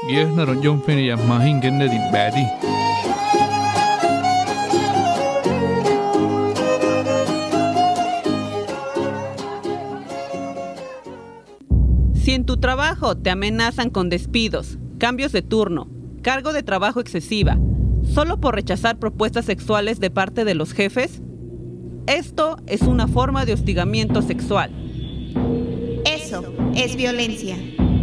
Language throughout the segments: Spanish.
Gehna ron yon fini ya mahin genne di badi. Si en tu trabajo te amenazan con despidos, cambios de turno, cargo de trabajo excesiva, solo por rechazar propuestas sexuales de parte de los jefes, esto es una forma de hostigamiento sexual. Eso es violencia.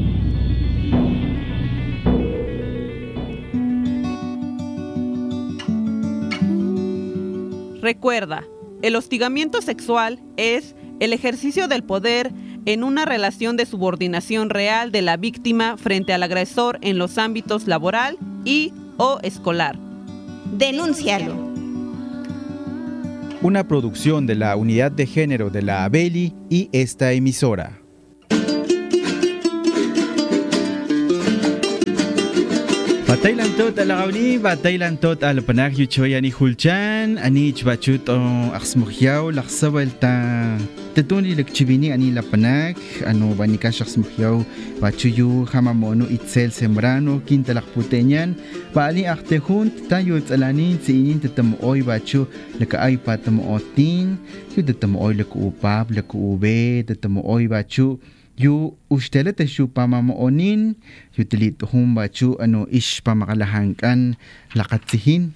Recuerda, el hostigamiento sexual es el ejercicio del poder en una relación de subordinación real de la víctima frente al agresor en los ámbitos laboral y o escolar. Denúncialo. Una producción de la Unidad de Género de la ABELI y esta emisora. Batailan tot alagawni, batailan tot alpanak yuchoy ani hulchan, ani chbachut o aksmukhyaw laksawal ta tetuni lekchibini ani lapanak, ano banikash aksmukhyaw bachuyu hamamono itzel sembrano kintalakputeñan, baali aktehunt tayo tsalanin siinin tetamoy bachu lekaay patamotin, yu tetamoy lekuupap, lekuube, tetamoy bachu yu ustele te shu pamamoonin yu tilit humbachu ano ish pamakalahangkan lakatsihin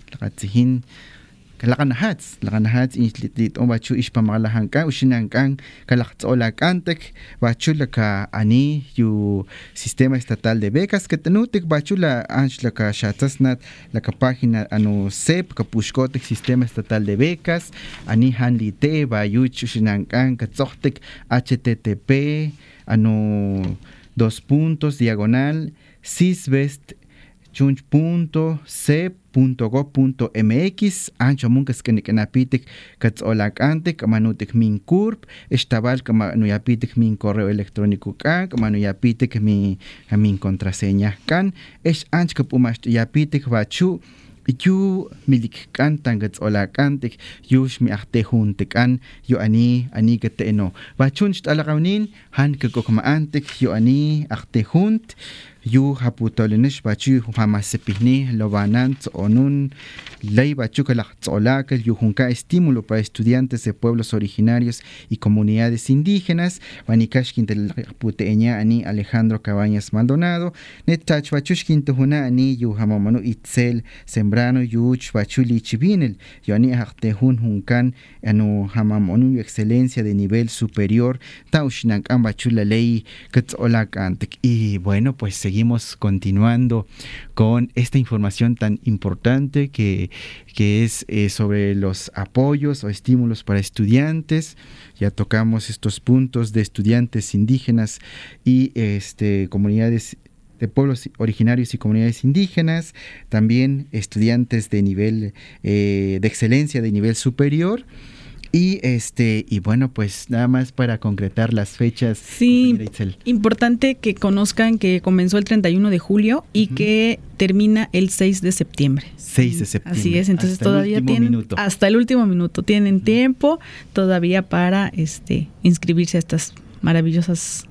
lakanahats initlit bachu ish pamakalahangkan ushinangkan kalaktsolakantek bachu laka ani yu sistema estatal de becas que tenutik bachu la anch laka shatasnat laka página ano sep kapushkotek sistema estatal de becas ani hanlite bayuch ushinangkan katsohtek http /sisbest.cep.gov.mx ancho munkas kenikenapitik katzolakantek amanutik min curp estabal kamanuyapitik min correo electrónico kan kamanuyapitik min contraseña kan es anch kapumastuyapitik bachu yu milik kan tangats olakantik yush mi ahtehuntik an yu ani gateno bachuncht alakawnin han kakokmaantik yu ani ahtehunt yu haputolinish bachu hamasepihni lobanan onun ley bachu kalaktzolakal yu junka estímulo para estudiantes de pueblos originarios y comunidades indígenas banikashkin puteña ani Alejandro Cabañas Maldonado netach bachushkin tuhuna ani yu hamamanu itzel sembrano yuch bachuli chibinel yu ani ahtehun junkan anu hamamonu excelencia de nivel superior taushnankan bachula ley katzolakantik. Y bueno, pues seguimos continuando con esta información tan importante que es sobre los apoyos o estímulos para estudiantes. Ya tocamos estos puntos de estudiantes indígenas y comunidades de pueblos originarios y comunidades indígenas, también estudiantes de nivel de excelencia de nivel superior. Y bueno, pues nada más para concretar las fechas. Sí, importante que conozcan que comenzó el 31 de julio y que termina el 6 de septiembre. 6 de septiembre. Así es, entonces todavía tienen hasta el último minuto, tienen tiempo todavía para inscribirse a estas maravillosos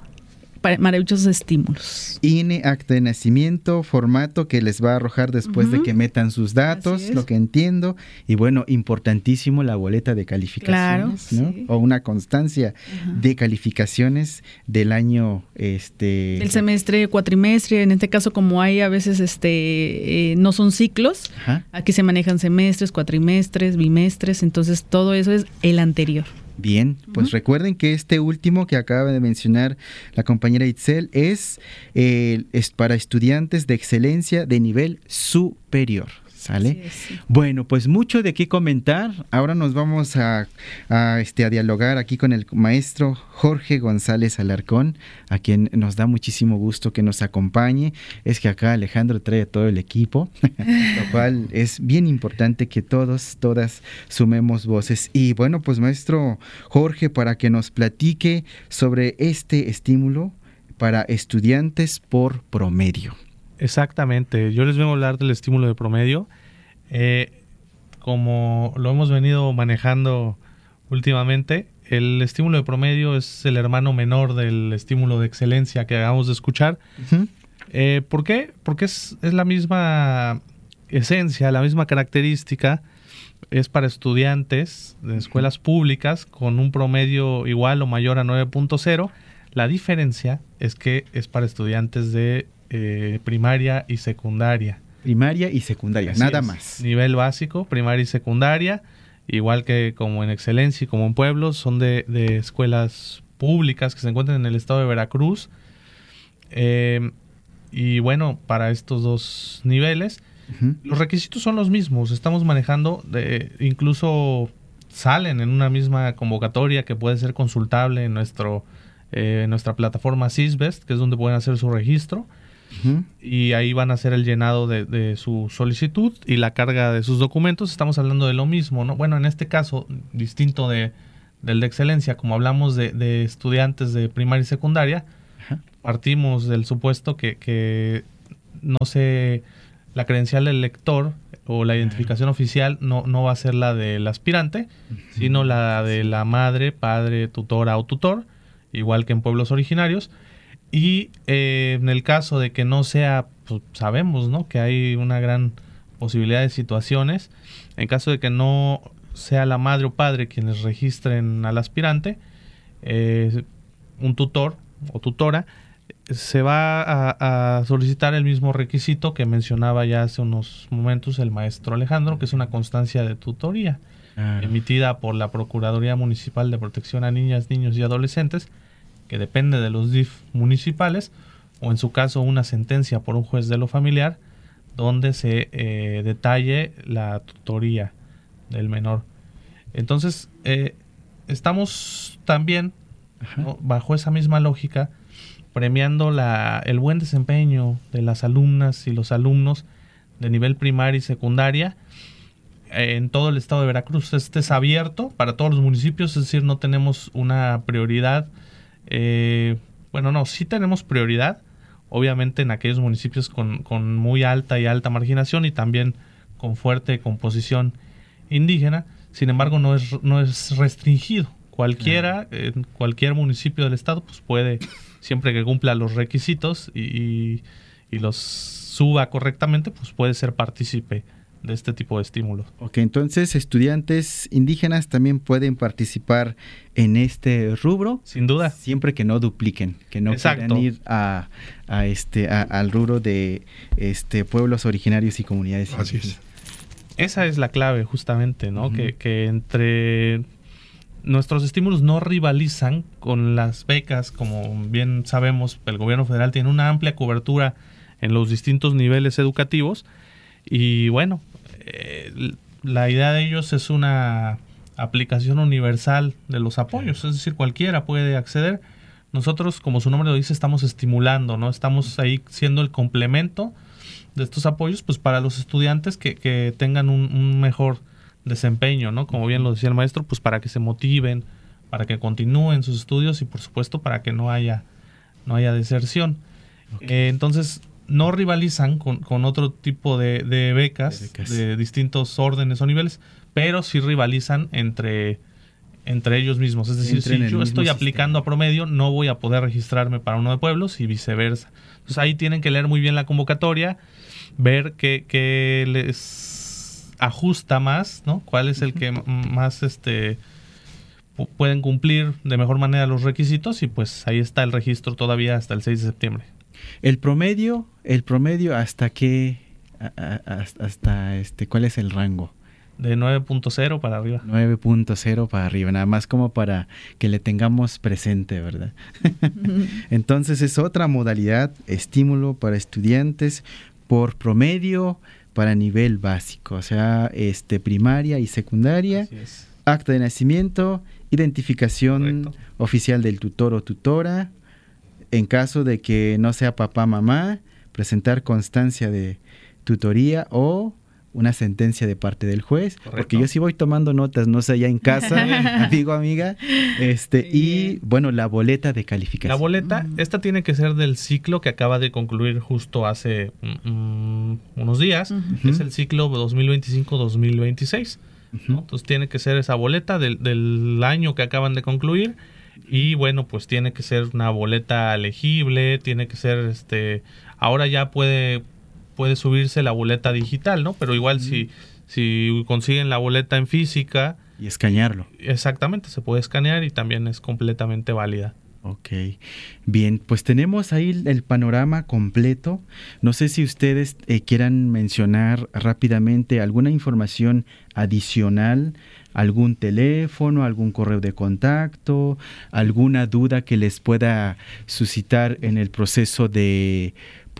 estímulos. INE, acta de nacimiento, formato que les va a arrojar después de que metan sus datos, lo que entiendo. Y bueno, importantísimo la boleta de calificaciones, claro, ¿no? Sí. O una constancia de calificaciones del año del semestre, cuatrimestre. En este caso, como hay a veces no son ciclos, aquí se manejan semestres, cuatrimestres, bimestres, entonces todo eso es el anterior. Bien, pues recuerden que este último que acaba de mencionar la compañera Itzel es para estudiantes de excelencia de nivel superior. ¿Sale? Sí. Bueno, pues mucho de qué comentar. Ahora nos vamos a dialogar aquí con el maestro Jorge González Alarcón, a quien nos da muchísimo gusto que nos acompañe. Es que acá Alejandro trae a todo el equipo, lo cual es bien importante que todas sumemos voces. Y bueno, pues maestro Jorge, para que nos platique sobre este estímulo para estudiantes por promedio. Exactamente, yo les vengo a hablar del estímulo de promedio. Como lo hemos venido manejando últimamente, el estímulo de promedio es el hermano menor del estímulo de excelencia que acabamos de escuchar. ¿Por qué? Porque es la misma esencia, la misma característica. Es para estudiantes de escuelas públicas con un promedio igual o mayor a 9.0. La diferencia es que es para estudiantes de primaria y secundaria. Primaria y secundaria, Así nada es. más. Nivel básico, primaria y secundaria, igual que como en Excelencia y como en Pueblos, son de escuelas públicas que se encuentran en el estado de Veracruz. Y bueno, para estos dos niveles, los requisitos son los mismos. Estamos manejando, incluso salen en una misma convocatoria que puede ser consultable en nuestra plataforma Sisbest, que es donde pueden hacer su registro. Y ahí van a hacer el llenado de su solicitud y la carga de sus documentos. Estamos hablando de lo mismo, ¿no? Bueno, en este caso, distinto del de Excelencia, como hablamos de estudiantes de primaria y secundaria, partimos del supuesto que no sé, la credencial del lector o la identificación oficial no va a ser la del aspirante, sino la de la madre, padre, tutora o tutor, igual que en pueblos originarios. Y en el caso de que no sea, pues sabemos, ¿no?, que hay una gran posibilidad de situaciones. En caso de que no sea la madre o padre quienes registren al aspirante, un tutor o tutora, se va a solicitar el mismo requisito que mencionaba ya hace unos momentos el maestro Alejandro, que es una constancia de tutoría emitida por la Procuraduría Municipal de Protección a Niñas, Niños y Adolescentes, que depende de los DIF municipales, o en su caso una sentencia por un juez de lo familiar, donde se detalle la tutoría del menor. Entonces, estamos también, ¿no?, bajo esa misma lógica, premiando el buen desempeño de las alumnas y los alumnos de nivel primaria y secundaria en todo el estado de Veracruz. Este es abierto para todos los municipios, es decir, no tenemos una prioridad. Sí tenemos prioridad, obviamente en aquellos municipios con muy alta marginación y también con fuerte composición indígena. Sin embargo, no es restringido. Cualquiera, en cualquier municipio del estado, pues puede, siempre que cumpla los requisitos y los suba correctamente, pues puede ser partícipe de este tipo de estímulos. Ok, entonces estudiantes indígenas también pueden participar en este rubro. Sin duda. Siempre que no dupliquen, que no quieran ir al rubro de pueblos originarios y comunidades indígenas. Esa es la clave, justamente, ¿no? Que entre nuestros estímulos no rivalizan con las becas. Como bien sabemos, el gobierno federal tiene una amplia cobertura en los distintos niveles educativos. Y bueno, la idea de ellos es una aplicación universal de los apoyos, es decir, cualquiera puede acceder. Nosotros, como su nombre lo dice, estamos estimulando, ¿no? Estamos ahí siendo el complemento de estos apoyos, pues para los estudiantes que tengan un mejor desempeño, ¿no? Como bien lo decía el maestro, pues para que se motiven, para que continúen sus estudios y por supuesto para que no haya deserción. Entonces, no rivalizan con otro tipo de becas de distintos órdenes o niveles, pero sí rivalizan entre ellos mismos. Es decir, si yo estoy aplicando a promedio, no voy a poder registrarme para uno de pueblos y viceversa. Entonces ahí tienen que leer muy bien la convocatoria, ver qué les ajusta más, ¿no? Cuál es el que más pueden cumplir de mejor manera los requisitos, y pues ahí está el registro todavía hasta el 6 de septiembre. El promedio hasta ¿cuál es el rango? De 9.0 para arriba. 9.0 para arriba, nada más como para que le tengamos presente, ¿verdad? Entonces es otra modalidad, estímulo para estudiantes por promedio para nivel básico, o sea, primaria y secundaria. Así es. Acta de nacimiento, identificación oficial del tutor o tutora. En caso de que no sea papá, mamá, presentar constancia de tutoría o una sentencia de parte del juez. Correcto. Porque yo sí voy tomando notas, no sé, allá en casa, amigo, amiga. Y bueno, la boleta de calificación. La boleta, esta tiene que ser del ciclo que acaba de concluir justo hace unos días. Es el ciclo 2025-2026. ¿no? Entonces tiene que ser esa boleta del año que acaban de concluir. y bueno, pues tiene que ser una boleta legible, tiene que ser ahora ya puede subirse la boleta digital, ¿no? Pero igual si consiguen la boleta en física y escanearlo. Exactamente, se puede escanear y también es completamente válida. Ok, bien, pues tenemos ahí el panorama completo. No sé si ustedes quieran mencionar rápidamente alguna información adicional, algún teléfono, algún correo de contacto, alguna duda que les pueda suscitar en el proceso de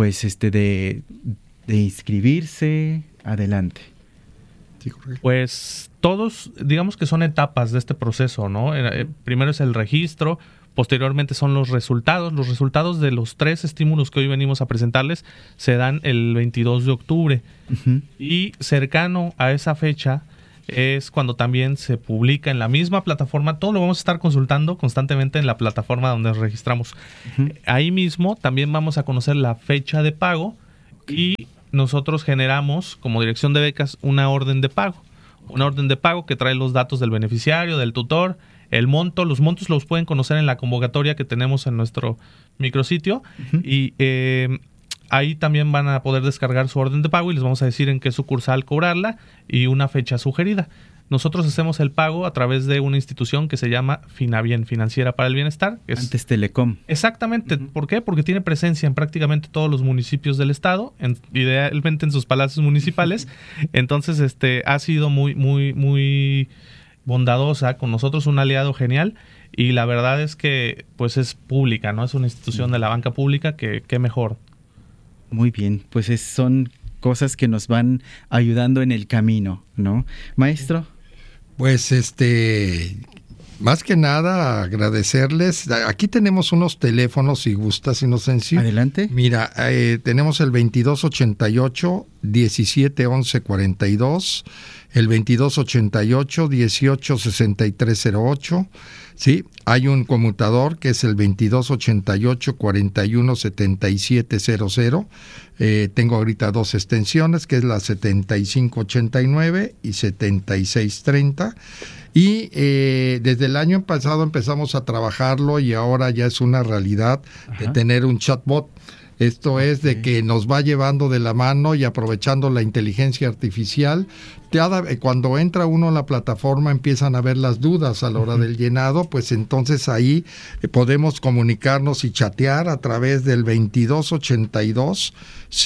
inscribirse. Adelante. Sí, correcto. Pues todos, digamos que son etapas de este proceso, ¿no? Primero es el registro. Posteriormente son los resultados. Los resultados de los 3 estímulos que hoy venimos a presentarles se dan el 22 de octubre. Uh-huh. Y cercano a esa fecha es cuando también se publica en la misma plataforma. Todo lo vamos a estar consultando constantemente en la plataforma donde nos registramos. Uh-huh. Ahí mismo también vamos a conocer la fecha de pago y nosotros generamos como dirección de becas una orden de pago. Una orden de pago que trae los datos del beneficiario, del tutor, el monto. Los montos los pueden conocer en la convocatoria que tenemos en nuestro micrositio. Uh-huh. Y ahí también van a poder descargar su orden de pago y les vamos a decir en qué sucursal cobrarla y una fecha sugerida. Nosotros hacemos el pago a través de una institución que se llama Finabien, Financiera para el Bienestar. Antes Telecom. Exactamente. Uh-huh. ¿Por qué? Porque tiene presencia en prácticamente todos los municipios del estado, idealmente en sus palacios municipales. Entonces, ha sido muy, muy, muy bondadosa con nosotros, un aliado genial. Y la verdad es que pues es pública, ¿no? Es una institución de la banca pública que mejor. Muy bien, pues son cosas que nos van ayudando en el camino, ¿no? Maestro. Pues más que nada agradecerles. Aquí tenemos unos teléfonos, si gustas, Inocencio. Adelante. Mira, tenemos el 2288 1711 42, el 2288 186308. Sí, hay un conmutador que es el 2288 417700. Tengo ahorita 2 extensiones, que es la 7589 y 7630. Y desde el año pasado empezamos a trabajarlo y ahora ya es una realidad. Ajá. De tener un chatbot. Esto es de que nos va llevando de la mano y aprovechando la inteligencia artificial. Cuando entra uno a la plataforma empiezan a ver las dudas a la hora del llenado, pues entonces ahí podemos comunicarnos y chatear a través del 2282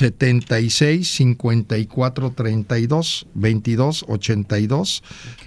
76 54 32, 2282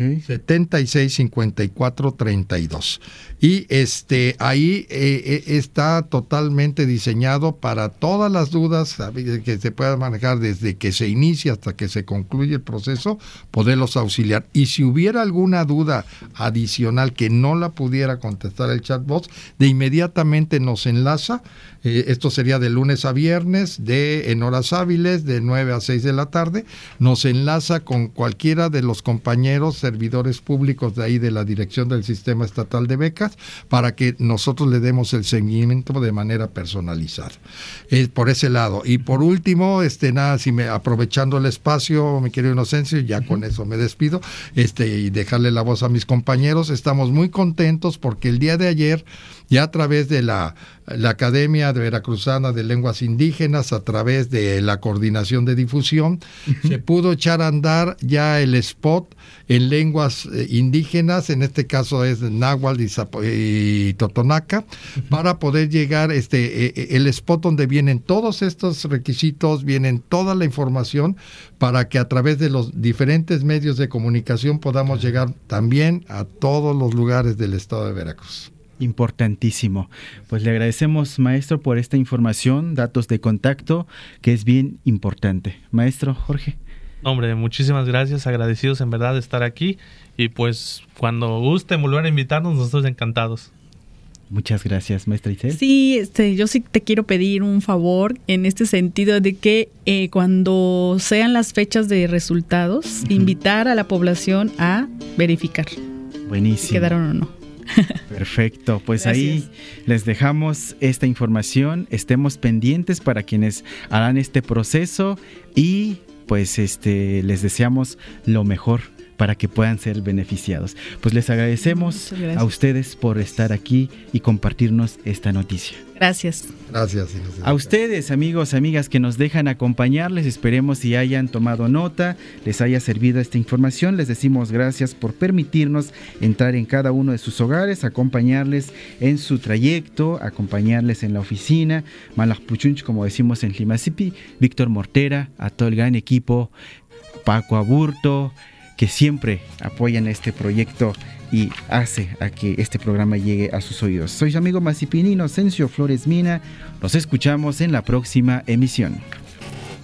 76 54 32. Y ahí está totalmente diseñado para todas las dudas que se puedan manejar desde que se inicia hasta que se concluye el proceso, poderlos auxiliar. Y si hubiera alguna duda adicional que no la pudiera contestar el chatbot, de inmediatamente nos enlaza. Esto sería de lunes a viernes, en horas hábiles, de 9 a 6 de la tarde. Nos enlaza con cualquiera de los compañeros servidores públicos de ahí de la Dirección del Sistema Estatal de Becas para que nosotros le demos el seguimiento de manera personalizada. Por ese lado. Y por último, aprovechando el espacio, mi querido Inocencio, ya con eso me despido, y dejarle la voz a mis compañeros. Estamos muy contentos porque el día de ayer, ya a través de la Academia de Veracruzana de Lenguas Indígenas, a través de la coordinación de difusión, se pudo echar a andar ya el spot en lenguas indígenas, en este caso es náhuatl y totonaca, para poder llegar el spot donde vienen todos estos requisitos, vienen toda la información para que a través de los diferentes medios de comunicación podamos llegar también a todos los lugares del estado de Veracruz. Importantísimo. Pues le agradecemos, maestro, por esta información, datos de contacto, que es bien importante. Maestro Jorge. Hombre, muchísimas gracias, agradecidos en verdad de estar aquí y pues cuando gusten volver a invitarnos, nosotros encantados. Muchas gracias, maestra Itzel. Sí, yo sí te quiero pedir un favor en este sentido de que cuando sean las fechas de resultados, invitar a la población a verificar. Buenísimo. Si quedaron o no. Perfecto, pues gracias. Ahí les dejamos esta información, estemos pendientes para quienes harán este proceso y pues les deseamos lo mejor para que puedan ser beneficiados. Pues les agradecemos a ustedes por estar aquí y compartirnos esta noticia. Gracias. Gracias. A ustedes, amigos, amigas que nos dejan acompañarles, esperemos si hayan tomado nota, les haya servido esta información. Les decimos gracias por permitirnos entrar en cada uno de sus hogares, acompañarles en su trayecto, acompañarles en la oficina. Malajpuchunch, como decimos en Tlimasipi, Víctor Mortera, a todo el gran equipo, Paco Aburto, que siempre apoyan este proyecto y hace a que este programa llegue a sus oídos. Soy su amigo masipinino Inocencio Flores Mina. Nos escuchamos en la próxima emisión.